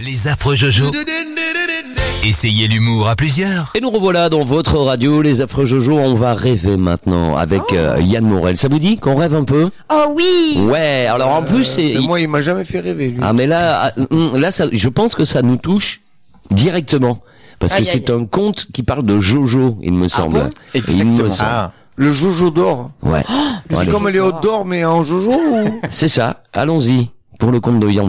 Les affreux Jojo. Essayez l'humour à plusieurs. Et nous revoilà dans votre radio, les affreux Jojo. On va rêver maintenant avec Yann Morel. Ça vous dit qu'on rêve un peu? Oh oui. Ouais, alors en plus c'est... Moi, il m'a jamais fait rêver, lui. Ah mais là, ça, je pense que ça nous touche directement. Parce que c'est un conte qui parle de Jojo, il me semble. bon Il me semble. Le Jojo d'or. Ouais. C'est Allez. comme Léo d'or, mais en Jojo ou... C'est ça, allons-y pour le conte de Yann